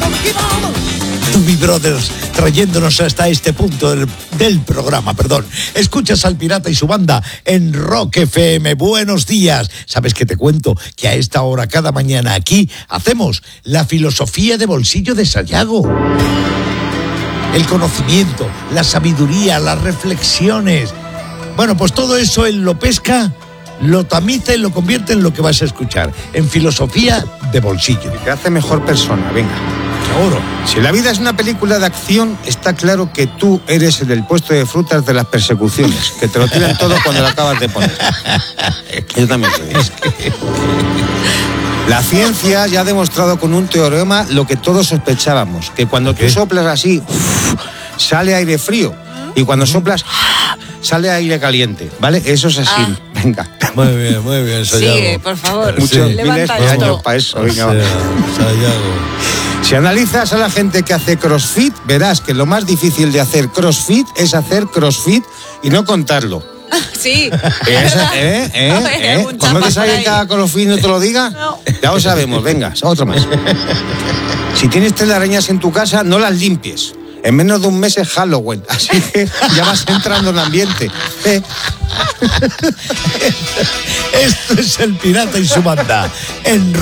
Doobie Brothers, trayéndonos hasta este punto del programa, perdón. Escuchas al Pirata y su banda en Rock FM. Buenos días. ¿Sabes qué te cuento? Que a esta hora, cada mañana aquí, hacemos la filosofía de bolsillo de Sayago. El conocimiento, la sabiduría, las reflexiones. Bueno, pues todo eso él lo pesca, lo tamiza y lo convierte en lo que vas a escuchar. En filosofía de bolsillo. Te hace mejor persona, venga. Seguro. Si la vida es una película de acción, está claro que tú eres el del puesto de frutas de las persecuciones, que te lo tiran todo cuando lo acabas de poner. Yo también soy. La ciencia ya ha demostrado con un teorema lo que todos sospechábamos, que cuando tú soplas así, sale aire frío, y cuando soplas, sale aire caliente, ¿vale? Eso es así. Venga. Muy bien, Sayago. Sí, por favor. Muchos miles Levanta de esto. años para eso. Venga, va. Sayago. Si analizas a la gente que hace CrossFit, verás que lo más difícil de hacer CrossFit es hacer CrossFit y no contarlo. Sí. ¿Cómo que alguien que haga CrossFit no te lo diga? No. Ya lo sabemos, venga, otro más. Si tienes telarañas en tu casa, no las limpies. En menos de un mes es Halloween, así que ya vas entrando en ambiente. Esto es el Pirata y su banda en